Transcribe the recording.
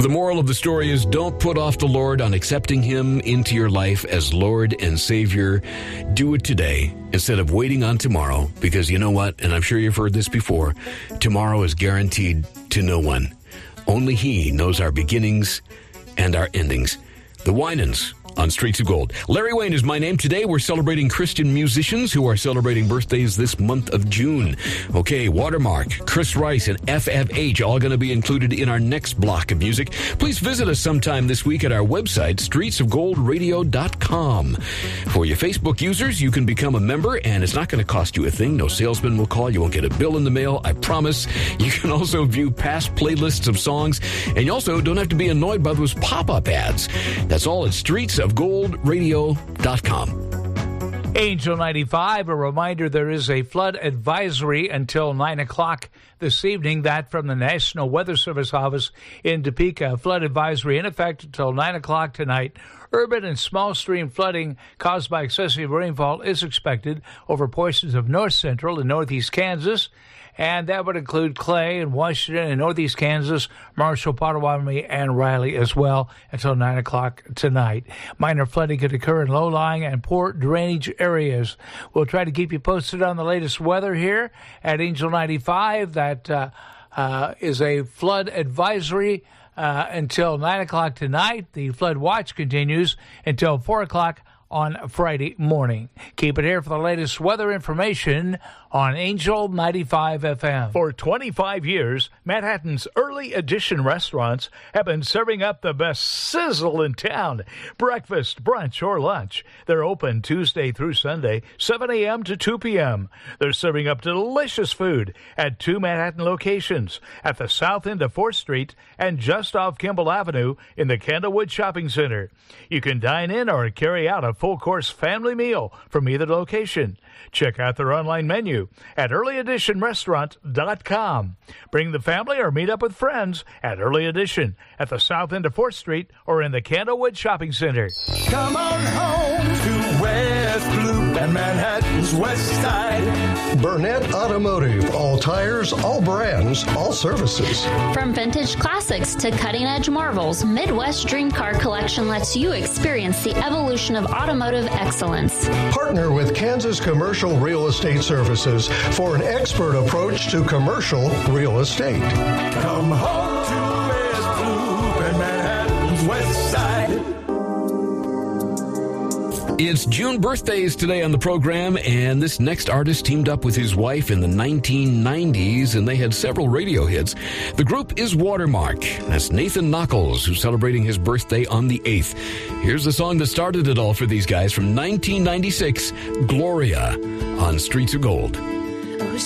The moral of the story is don't put off the Lord on accepting Him into your life as Lord and Savior. Do it today instead of waiting on tomorrow, because you know what, and I'm sure you've heard this before, tomorrow is guaranteed to no one. Only He knows our beginnings and our endings. The Winans on Streets of Gold. Larry Wayne is my name. Today we're celebrating Christian musicians who are celebrating birthdays this month of June. Okay, Watermark, Chris Rice, and FFH all going to be included in our next block of music. Please visit us sometime this week at our website, streetsofgoldradio.com. For you Facebook users, you can become a member, and it's not going to cost you a thing. No salesman will call. You won't get a bill in the mail, I promise. You can also view past playlists of songs, and you also don't have to be annoyed by those pop-up ads. That's all at streetsofgoldradio.com. Angel 95, a reminder there is a flood advisory until 9 o'clock this evening. That from the National Weather Service office in Topeka. Flood advisory in effect until 9 o'clock tonight. Urban and small stream flooding caused by excessive rainfall is expected over portions of north central and northeast Kansas. And that would include Clay and Washington and northeast Kansas, Marshall, Potawatomi, and Riley as well until 9 o'clock tonight. Minor flooding could occur in low-lying and poor drainage areas. We'll try to keep you posted on the latest weather here at Angel 95. That is a flood advisory until 9 o'clock tonight. The flood watch continues until 4 o'clock on Friday morning. Keep it here for the latest weather information on Angel 95 FM. For 25 years, Manhattan's Early Edition restaurants have been serving up the best sizzle in town. Breakfast, brunch, or lunch. They're open Tuesday through Sunday, 7 a.m. to 2 p.m. They're serving up delicious food at 2 Manhattan locations, at the south end of 4th Street and just off Kimball Avenue in the Candlewood Shopping Center. You can dine in or carry out a full-course family meal from either location. Check out their online menu at earlyeditionrestaurant.com. Bring the family or meet up with friends at Early Edition at the south end of 4th Street or in the Candlewood Shopping Center. Come on home to West Loop and Manhattan's West Side. Burnett Automotive. All tires, all brands, all services. From vintage classics to cutting-edge marvels, Midwest Dream Car Collection lets you experience the evolution of automotive excellence. Partner with Kansas Commercial Real Estate Services for an expert approach to commercial real estate. Come home to West Loop and Manhattan's West Side. It's June birthdays today on the program, and this next artist teamed up with his wife in the 1990s, and they had several radio hits. The group is Watermark. That's Nathan Knuckles, who's celebrating his birthday on the 8th. Here's the song that started it all for these guys from 1996, Gloria, on Streets of Gold.